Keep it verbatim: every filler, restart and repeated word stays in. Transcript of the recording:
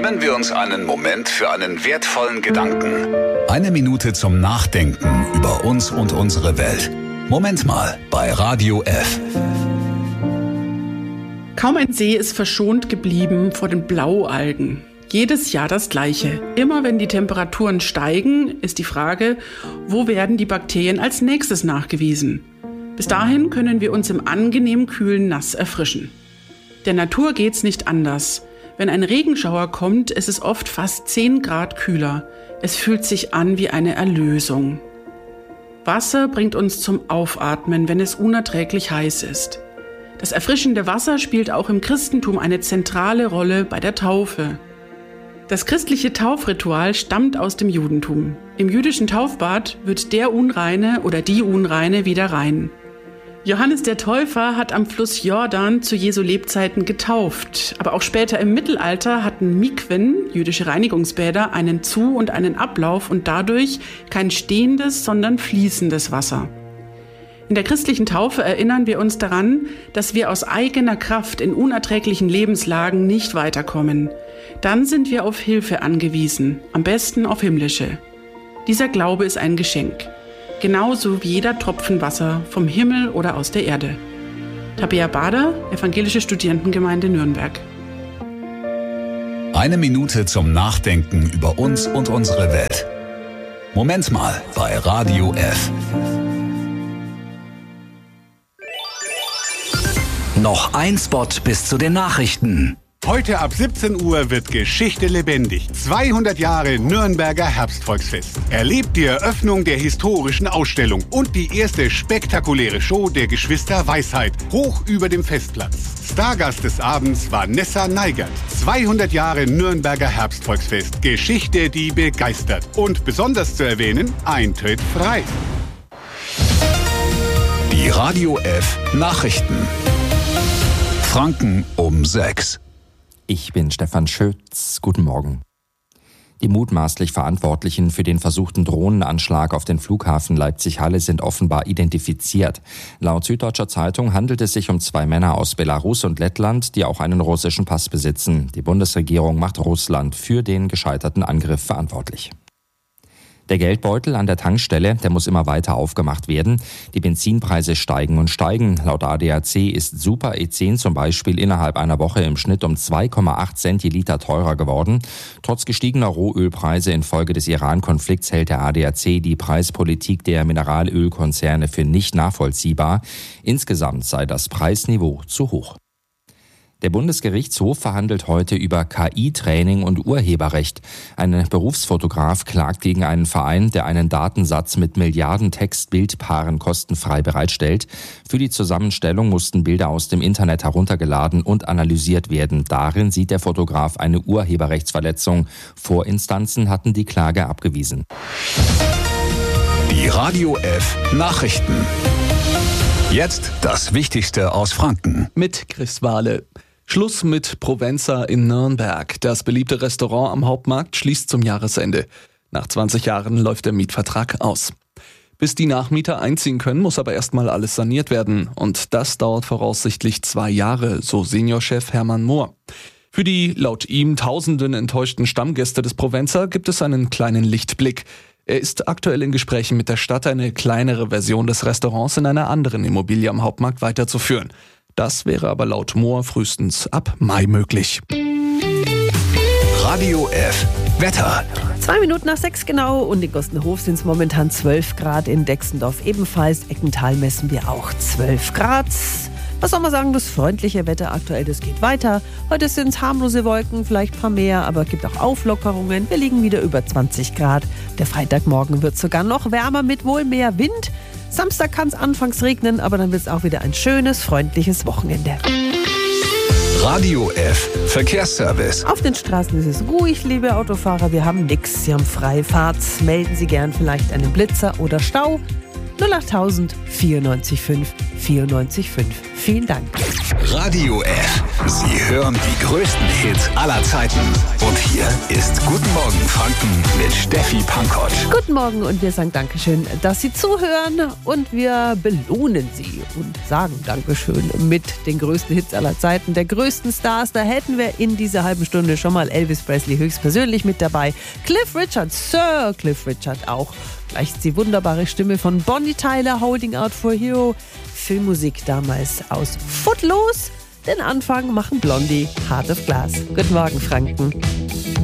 Nehmen wir uns einen Moment für einen wertvollen Gedanken. Eine Minute zum Nachdenken über uns und unsere Welt. Moment mal bei Radio F. Kaum ein See ist verschont geblieben vor den Blaualgen. Jedes Jahr das Gleiche. Immer wenn die Temperaturen steigen, ist die Frage, wo werden die Bakterien als nächstes nachgewiesen? Bis dahin können wir uns im angenehm kühlen Nass erfrischen. Der Natur geht's nicht anders. Wenn ein Regenschauer kommt, ist es oft fast zehn Grad kühler. Es fühlt sich an wie eine Erlösung. Wasser bringt uns zum Aufatmen, wenn es unerträglich heiß ist. Das erfrischende Wasser spielt auch im Christentum eine zentrale Rolle bei der Taufe. Das christliche Taufritual stammt aus dem Judentum. Im jüdischen Taufbad wird der Unreine oder die Unreine wieder rein. Johannes der Täufer hat am Fluss Jordan zu Jesu Lebzeiten getauft. Aber auch später im Mittelalter hatten Mikwen, jüdische Reinigungsbäder, einen Zu- und einen Ablauf und dadurch kein stehendes, sondern fließendes Wasser. In der christlichen Taufe erinnern wir uns daran, dass wir aus eigener Kraft in unerträglichen Lebenslagen nicht weiterkommen. Dann sind wir auf Hilfe angewiesen, am besten auf himmlische. Dieser Glaube ist ein Geschenk, genauso wie jeder Tropfen Wasser vom Himmel oder aus der Erde. Tabea Bader, Evangelische Studierendengemeinde Nürnberg. Eine Minute zum Nachdenken über uns und unsere Welt. Moment mal bei Radio F. Noch ein Spot bis zu den Nachrichten. Heute ab siebzehn Uhr wird Geschichte lebendig. zweihundert Jahre Nürnberger Herbstvolksfest. Erlebt die Eröffnung der historischen Ausstellung und die erste spektakuläre Show der Geschwister Weisheit hoch über dem Festplatz. Stargast des Abends war Nessa Neigert. zweihundert Jahre Nürnberger Herbstvolksfest. Geschichte, die begeistert. Und besonders zu erwähnen, Eintritt frei. Die Radio F Nachrichten. Franken um sechs. Ich bin Stefan Schütz. Guten Morgen. Die mutmaßlich Verantwortlichen für den versuchten Drohnenanschlag auf den Flughafen Leipzig-Halle sind offenbar identifiziert. Laut Süddeutscher Zeitung handelt es sich um zwei Männer aus Belarus und Lettland, die auch einen russischen Pass besitzen. Die Bundesregierung macht Russland für den gescheiterten Angriff verantwortlich. Der Geldbeutel an der Tankstelle, der muss immer weiter aufgemacht werden. Die Benzinpreise steigen und steigen. Laut A D A C ist Super E zehn zum Beispiel innerhalb einer Woche im Schnitt um zwei Komma acht Cent je Liter teurer geworden. Trotz gestiegener Rohölpreise infolge des Iran-Konflikts hält der A D A C die Preispolitik der Mineralölkonzerne für nicht nachvollziehbar. Insgesamt sei das Preisniveau zu hoch. Der Bundesgerichtshof verhandelt heute über K I-Training und Urheberrecht. Ein Berufsfotograf klagt gegen einen Verein, der einen Datensatz mit Milliarden Text-Bild-Paaren kostenfrei bereitstellt. Für die Zusammenstellung mussten Bilder aus dem Internet heruntergeladen und analysiert werden. Darin sieht der Fotograf eine Urheberrechtsverletzung. Vorinstanzen hatten die Klage abgewiesen. Die Radio F Nachrichten. Jetzt das Wichtigste aus Franken. Mit Chris Wahle. Schluss mit Provenza in Nürnberg. Das beliebte Restaurant am Hauptmarkt schließt zum Jahresende. Nach zwanzig Jahren läuft der Mietvertrag aus. Bis die Nachmieter einziehen können, muss aber erstmal alles saniert werden. Und das dauert voraussichtlich zwei Jahre, so Seniorchef Hermann Mohr. Für die laut ihm tausenden enttäuschten Stammgäste des Provenza gibt es einen kleinen Lichtblick. Er ist aktuell in Gesprächen mit der Stadt, eine kleinere Version des Restaurants in einer anderen Immobilie am Hauptmarkt weiterzuführen. Das wäre aber laut Mohr frühestens ab Mai möglich. Radio F Wetter. Zwei Minuten nach sechs genau und in Gostenhof sind es momentan zwölf Grad, in Dexendorf ebenfalls, Eckental messen wir auch zwölf Grad. Was soll man sagen, das freundliche Wetter aktuell, das geht weiter. Heute sind es harmlose Wolken, vielleicht ein paar mehr, aber es gibt auch Auflockerungen. Wir liegen wieder über zwanzig Grad. Der Freitagmorgen wird sogar noch wärmer mit wohl mehr Wind. Samstag kann es anfangs regnen, aber dann wird es auch wieder ein schönes, freundliches Wochenende. Radio F Verkehrsservice. Auf den Straßen ist es ruhig, liebe Autofahrer. Wir haben nichts. Sie haben Freifahrt. Melden Sie gern vielleicht einen Blitzer oder Stau. null acht tausend vierundneunzig fünf vierundneunzig fünf. Vielen Dank. Radio F. Sie hören die größten Hits aller Zeiten. Und hier ist Guten Morgen Franken mit Steffi Pankoć. Guten Morgen und wir sagen Dankeschön, dass Sie zuhören und wir belohnen Sie und sagen Dankeschön mit den größten Hits aller Zeiten, der größten Stars. Da hätten wir in dieser halben Stunde schon mal Elvis Presley höchstpersönlich mit dabei. Cliff Richard, Sir Cliff Richard auch. Gleich die wunderbare Stimme von Bonnie Tyler, Holding Out for a Hero. Filmmusik damals aus Footloose. Den Anfang machen Blondie, Heart of Glass. Guten Morgen, Franken.